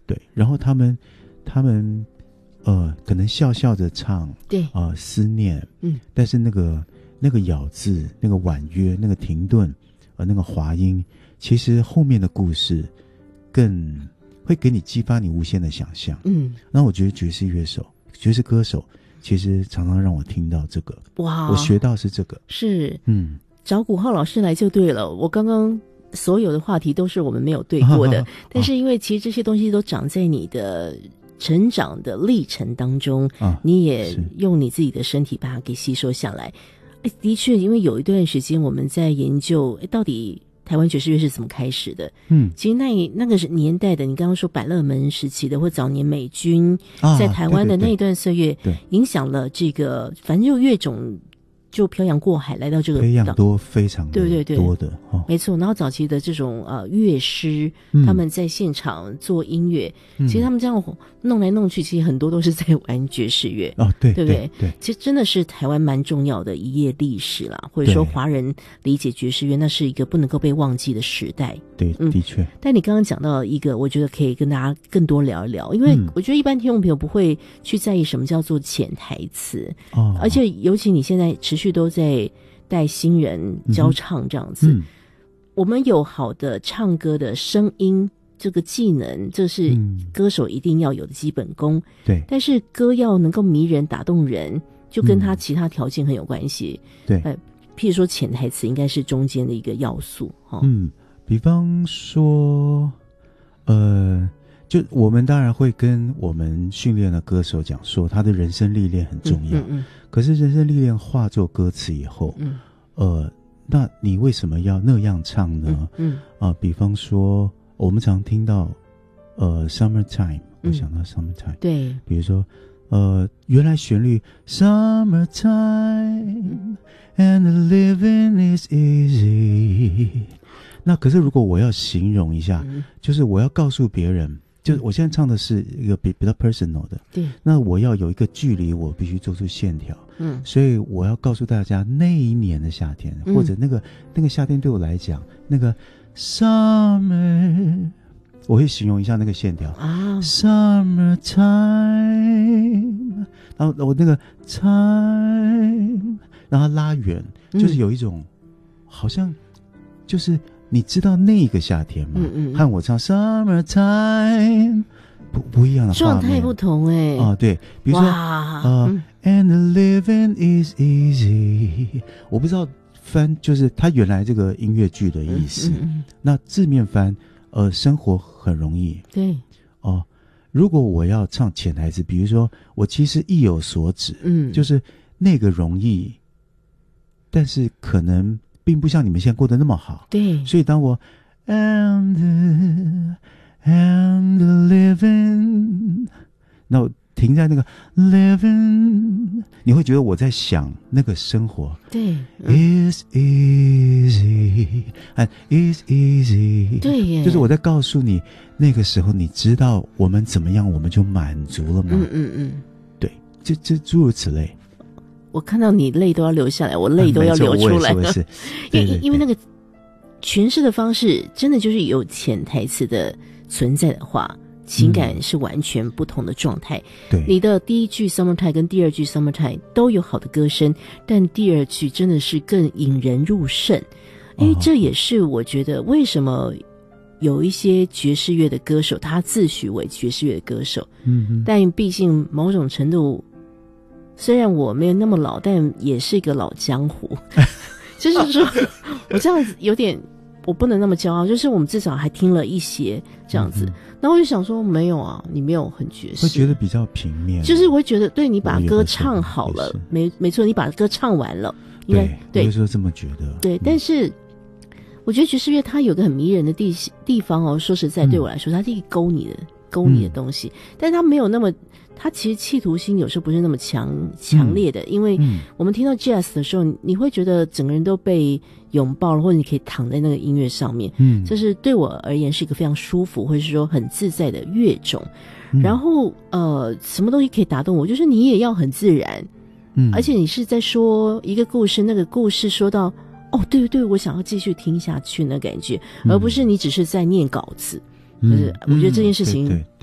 对，然后他们可能笑笑着唱， 对， 思念，但是那个咬字，那个婉约，那个停顿，那个滑音，其实后面的故事更会给你激发你无限的想象。那我觉得爵士歌手其实常常让我听到这个，哇，我学到是这个， 是，找古浩老师来就对了。我刚刚所有的话题都是我们没有对过的，但是因为其实这些东西都长在你的成长的历程当中，你也用你自己的身体把它给吸收下来。的确，因为有一段时间我们在研究，到底台湾爵士乐是怎么开始的？其实那个是年代的，你刚刚说百乐门时期的，或早年美军在台湾的那一段岁月，影响了这个，反正就乐种就漂洋过海来到这个培养多非常多的， 没错。然后早期的这种乐师，他们在现场做音乐，其实他们这样弄来弄去，其实很多都是在玩爵士乐。对不对？对，其实真的是台湾蛮重要的一页历史啦，或者说华人理解爵士乐，那是一个不能够被忘记的时代。 对，的确。 但你刚刚讲到一个，我觉得可以跟大家更多聊一聊，因为我觉得一般听众朋友不会去在意什么叫做潜台词，而且尤其你现在持续都在带新人教唱这样子，我们有好的唱歌的声音这个技能，这是歌手一定要有的基本功。对，但是歌要能够迷人打动人，就跟他其他条件很有关系。对，譬如说潜台词应该是中间的一个要素。 比方说就我们当然会跟我们训练的歌手讲说他的人生历练很重要，可是人生历练化作歌词以后，那你为什么要那样唱呢？比方说我们常听到Summertime，我想到 Summertime，对，比如说原来旋律 Summertime and the living is easy， 那可是如果我要形容一下，就是我要告诉别人，就是我现在唱的是一个比较 personal 的，对，那我要有一个距离，我必须做出线条，所以我要告诉大家那一年的夏天，或者那个夏天对我来讲，那个 summer， 我会形容一下那个线条，summertime， 然后我那个 time， 让它拉远，就是有一种好像就是你知道那个夏天吗？和我唱 summertime 不一样的画面，状态不同对，比如说and the living is easy， 我不知道翻就是它原来这个音乐剧的意思，那字面翻生活很容易，对，如果我要唱潜台词，比如说我其实意有所指，就是那个容易，但是可能并不像你们现在过得那么好，对，所以当我 and the living， 那我停在那个 living， 你会觉得我在想那个生活，对，is easy and is easy， 对耶，就是我在告诉你那个时候你知道我们怎么样我们就满足了吗？对，这诸如此类。 我看到你泪都要流下来，我泪都要流出来了，因为那个诠释的方式真的就是有潜台词的存在的话，情感是完全不同的状态。对，你的第一句 Summertime 跟第二句 Summertime 都有好的歌声，但第二句真的是更引人入胜。因为这也是我觉得为什么有一些爵士乐的歌手他自诩为爵士乐的歌手，但毕竟某种程度虽然我没有那么老，但也是一个老江湖就是说我这样子有点我不能那么骄傲，就是我们至少还听了一些这样子，那我就想说没有啊，你没有很爵士， 会觉得比较平面， 就是我会觉得对，你把歌唱好了，没错，你把歌唱完了，应该对， 我有时候这么觉得， 对，但是我觉得爵士乐它有个很迷人的地方说实在对我来说它是一个勾你的东西，但它没有那么，它其实企图心有时候不是那么强烈的，因为我们听到 jazz 的时候，你会觉得整个人都被拥抱了，或者你可以躺在那个音乐上面，这是对我而言是一个非常舒服或者是说很自在的乐种，然后什么东西可以打动我，就是你也要很自然，而且你是在说一个故事，那个故事说到对对，我想要继续听下去那感觉，而不是你只是在念稿子，就是我觉得这件事情